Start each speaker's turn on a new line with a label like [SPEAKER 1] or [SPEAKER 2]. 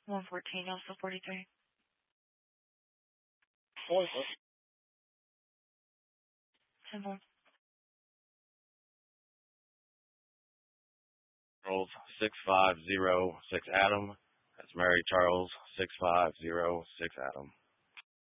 [SPEAKER 1] 114, also 43. Simple.
[SPEAKER 2] Charles 6506 Adam. That's Mary Charles 6506 Adam.